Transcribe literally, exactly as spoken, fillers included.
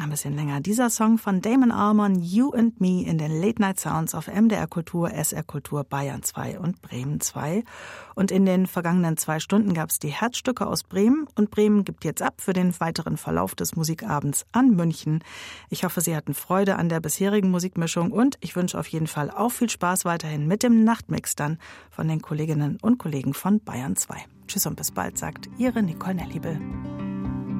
Ein bisschen länger. Dieser Song von Damon Albarn, You and Me, in den Late Night Sounds auf M D R Kultur, S R Kultur, Bayern zwei und Bremen zwei. Und in den vergangenen zwei Stunden gab es die Herzstücke aus Bremen. Und Bremen gibt jetzt ab für den weiteren Verlauf des Musikabends an München. Ich hoffe, Sie hatten Freude an der bisherigen Musikmischung und ich wünsche auf jeden Fall auch viel Spaß weiterhin mit dem Nachtmix dann von den Kolleginnen und Kollegen von Bayern zwei. Tschüss und bis bald, sagt Ihre Nicole Nelliebel.